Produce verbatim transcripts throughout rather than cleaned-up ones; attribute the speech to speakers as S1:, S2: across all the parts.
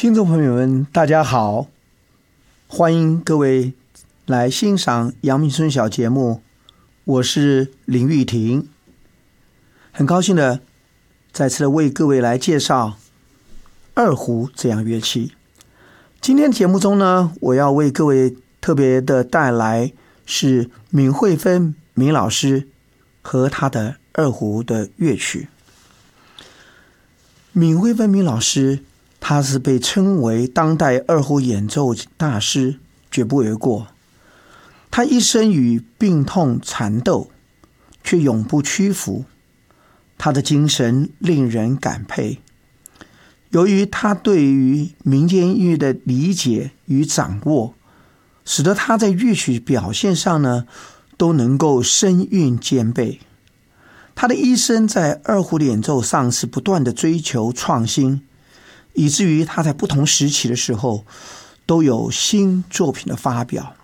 S1: 听众朋友们大家好，欢迎各位来欣赏阳明村小节目，我是林玉婷，很高兴的再次的为各位来介绍二胡这样乐器。今天节目中呢，我要为各位特别的带来是闵惠芬闵老师和他的二胡的乐曲。闵惠芬闵老师他是被称为当代二胡演奏大师，绝不为过。他一生与病痛缠斗，却永不屈服。他的精神令人感佩。由于他对于民间音乐的理解与掌握，使得他在乐曲表现上呢，都能够声韵兼备。他的一生在二胡的演奏上是不断的追求创新，以至于他在不同时期的时候都有新作品的发表。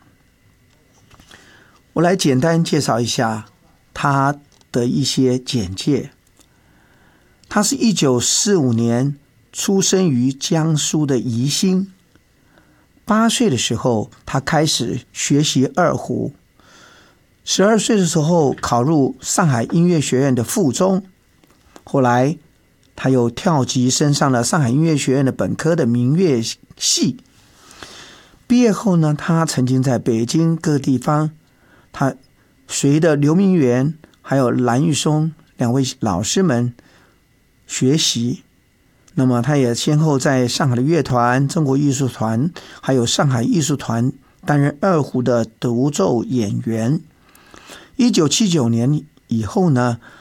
S1: 我来简单介绍一下他的一些简介。他是一九四五年出生于江苏的宜兴，八岁的时候他开始学习二胡，十二岁的时候考入上海音乐学院的附中，后来他又跳级升上了上海音乐学院的本科的民乐系。毕业后呢，他曾经在北京各地方，他随着刘明元还有蓝玉松两位老师们学习。那么他也先后在上海的乐团、中国艺术团还有上海艺术团担任二胡的独奏演员。一九七九年以后呢，